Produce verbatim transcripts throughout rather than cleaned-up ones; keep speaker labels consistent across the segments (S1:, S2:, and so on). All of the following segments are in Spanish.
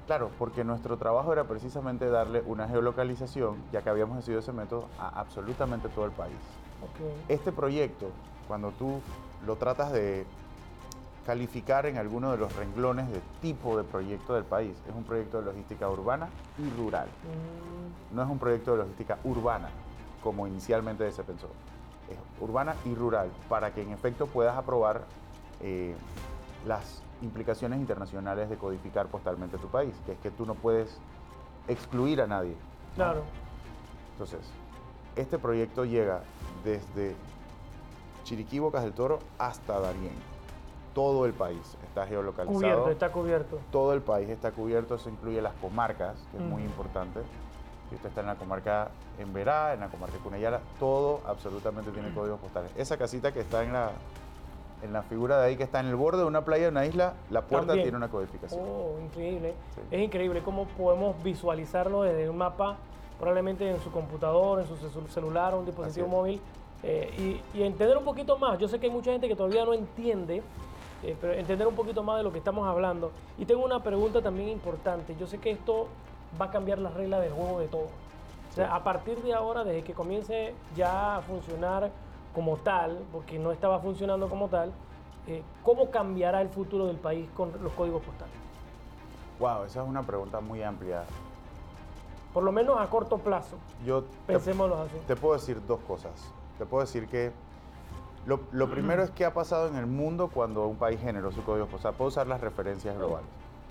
S1: Claro, porque nuestro trabajo era precisamente darle una geolocalización, ya que habíamos decidido ese método, a absolutamente todo el país.
S2: Okay.
S1: Este proyecto, cuando tú lo tratas de calificar en alguno de los renglones de tipo de proyecto del país, es un proyecto de logística urbana y rural. Mm. No es un proyecto de logística urbana, como inicialmente se pensó. Es urbana y rural, para que en efecto puedas aprobar eh, las implicaciones internacionales de codificar postalmente tu país, que es que tú no puedes excluir a nadie, ¿no?
S2: Claro.
S1: Entonces, este proyecto llega desde Chiriquí, Bocas del Toro, hasta Darién. Todo el país está geolocalizado.
S2: Cubierto, está cubierto.
S1: Todo el país está cubierto, eso incluye las comarcas, que es
S2: uh-huh.
S1: muy importante. Si usted está en la comarca Emberá, en la comarca Cunayala, todo absolutamente tiene códigos postales. Esa casita que está en la, en la figura de ahí, que está en el borde de una playa, de una isla, la puerta
S2: También
S1: tiene una codificación.
S2: Oh, increíble.
S1: Sí.
S2: Es increíble cómo podemos visualizarlo desde un mapa, probablemente en su computador, en su celular o un dispositivo móvil, eh, y, y entender un poquito más. Yo sé que hay mucha gente que todavía no entiende, eh, pero entender un poquito más de lo que estamos hablando. Y tengo una pregunta también importante. Yo sé que esto va a cambiar las reglas del juego de todo. O sea, sí. A partir de ahora, desde que comience ya a funcionar como tal, porque no estaba funcionando como tal, eh, ¿cómo cambiará el futuro del país con los códigos postales?
S1: Wow, esa es una pregunta muy amplia.
S2: Por lo menos a corto plazo.
S1: Yo
S2: pensémoslo
S1: te,
S2: así.
S1: Te puedo decir dos cosas. Te puedo decir que lo, lo primero es qué ha pasado en el mundo cuando un país generó su código postal. Puedo usar las referencias globales.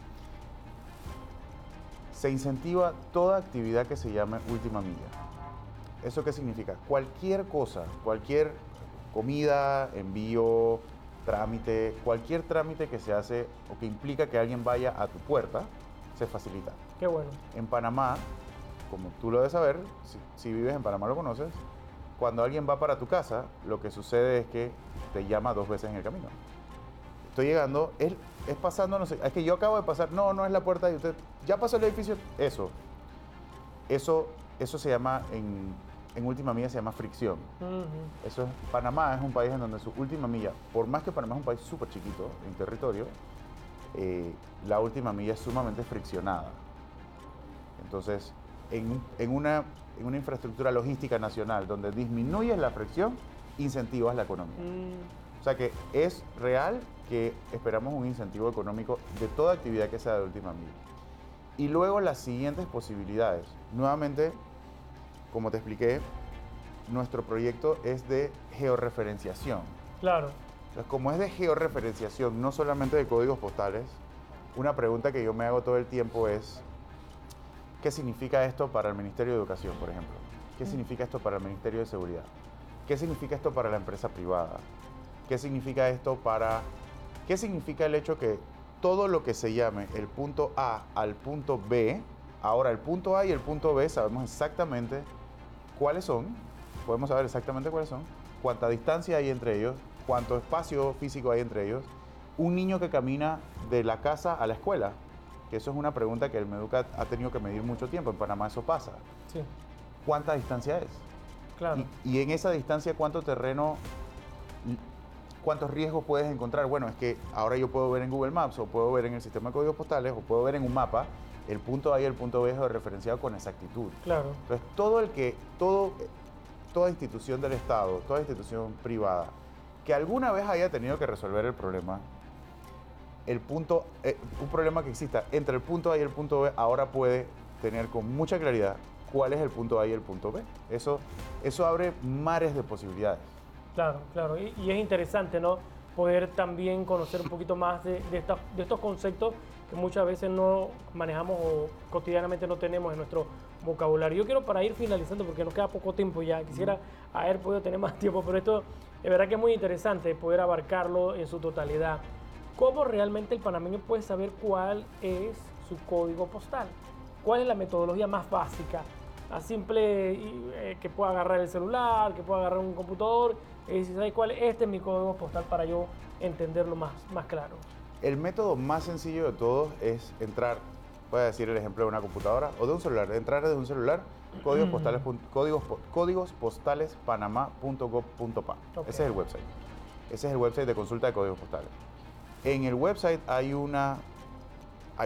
S1: Se incentiva toda actividad que se llame última milla. ¿Eso qué significa? Cualquier cosa, cualquier comida, envío, trámite, cualquier trámite que se hace o que implica que alguien vaya a tu puerta, se facilita.
S2: Qué bueno.
S1: En Panamá, como tú lo debes saber, si, si vives en Panamá lo conoces, cuando alguien va para tu casa, lo que sucede es que te llama dos veces en el camino. Estoy llegando, es, es pasando, no sé, es que yo acabo de pasar, no, no es la puerta de usted, ya pasó el edificio, eso. Eso, eso se llama, en, en última milla se llama fricción. Uh-huh. Eso es, Panamá es un país en donde su última milla, por más que Panamá es un país súper chiquito en territorio, eh, la última milla es sumamente friccionada. Entonces, en, en, una, en una infraestructura logística nacional donde disminuyes la fricción, incentivas la economía. Mm. O sea que es real que esperamos un incentivo económico de toda actividad que sea de última milla. Y luego las siguientes posibilidades. Nuevamente, como te expliqué, nuestro proyecto es de georreferenciación.
S2: Claro.
S1: Entonces, como es de georreferenciación, no solamente de códigos postales, una pregunta que yo me hago todo el tiempo es, ¿qué significa esto para el Ministerio de Educación, por ejemplo? ¿Qué mm. significa esto para el Ministerio de Seguridad? ¿Qué significa esto para la empresa privada? ¿Qué significa esto para... ¿Qué significa el hecho que todo lo que se llame el punto A al punto B, ahora el punto A y el punto B sabemos exactamente cuáles son, podemos saber exactamente cuáles son, cuánta distancia hay entre ellos, cuánto espacio físico hay entre ellos, un niño que camina de la casa a la escuela, que eso es una pregunta que el Meduca ha tenido que medir mucho tiempo, en Panamá eso pasa.
S2: Sí.
S1: ¿Cuánta distancia es?
S2: Claro.
S1: Y, y en esa distancia, ¿cuánto terreno, cuántos riesgos puedes encontrar? Bueno, es que ahora yo puedo ver en Google Maps, o puedo ver en el sistema de códigos postales, o puedo ver en un mapa, el punto A y el punto B es referenciado con exactitud.
S2: Claro.
S1: Entonces, todo el que, todo, toda institución del Estado, toda institución privada, que alguna vez haya tenido que resolver el problema, el punto, eh, un problema que exista entre el punto A y el punto B, ahora puede tener con mucha claridad cuál es el punto A y el punto B. Eso, eso abre mares de posibilidades.
S2: Claro, claro. Y, y es interesante, ¿no? Poder también conocer un poquito más de, de, esta, de estos conceptos que muchas veces no manejamos o cotidianamente no tenemos en nuestro vocabulario. Yo quiero, para ir finalizando, porque nos queda poco tiempo ya, quisiera haber podido tener más tiempo, pero esto es verdad que es muy interesante poder abarcarlo en su totalidad. ¿Cómo realmente el panameño puede saber cuál es su código postal? ¿Cuál es la metodología más básica? A simple, eh, que pueda agarrar el celular, que pueda agarrar un computador, y decir, ¿sabes cuál? Este es mi código postal para yo entenderlo más, más claro.
S1: El método más sencillo de todos es entrar, voy a decir el ejemplo de una computadora o de un celular, entrar desde un celular, códigos postales, códigos, códigos postales panamá punto gov punto pa. Okay. Ese es el website. Ese es el website de consulta de códigos postales. En el website hay una